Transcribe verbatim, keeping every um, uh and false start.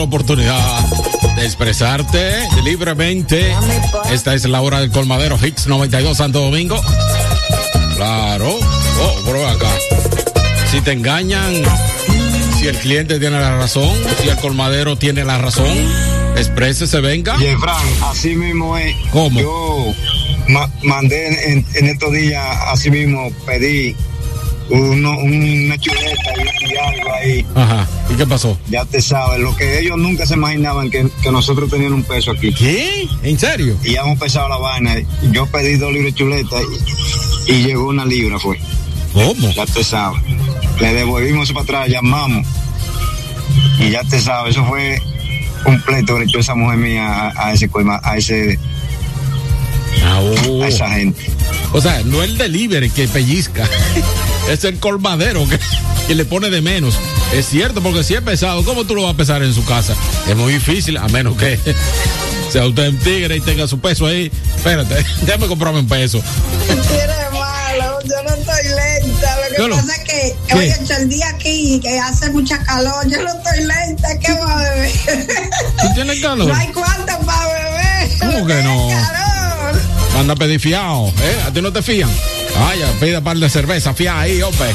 Oportunidad de expresarte libremente. Esta es la hora del colmadero Hits noventa y dos Santo Domingo. Claro. Oh, pero acá. Si te engañan, si el cliente tiene la razón, si el colmadero tiene la razón, exprésese, venga. Jefran, así mismo es. ¿Cómo? Yo ma- mandé en, en estos días, así mismo pedí uno, una chuleta y, y algo ahí. Ajá. ¿Y qué pasó? Ya te sabes, lo que ellos nunca se imaginaban que, que nosotros teníamos un peso aquí. ¿Qué? ¿En serio? Y ya hemos pesado la vaina. Yo pedí dos libras de chuleta y, y llegó una libra, fue. ¿Cómo? Ya te sabes. Le devolvimos eso para atrás, llamamos. Y ya te sabes, eso fue un pleito que le echó esa mujer mía a, a ese a ese Ah, oh. a esa gente. O sea, no el delivery que pellizca, es el colmadero que, que le pone de menos. Es cierto, porque si es pesado, ¿cómo tú lo vas a pesar en su casa? Es muy difícil, a menos que sea usted un tigre y tenga su peso ahí. Espérate, déjame comprarme un peso. Eres malo, yo no estoy lenta. Lo que Yo pasa no. es que ¿Qué? hoy hecho el día aquí que hace mucha calor. Yo no estoy lenta. ¿Qué va a beber? ¿Tú tienes calor? No hay cuánto para beber. ¿Cómo que no? Calor. Anda a pedir fiado, ¿eh? ¿A ti no te fían? Vaya, pida par de cerveza, fiada ahí, ope.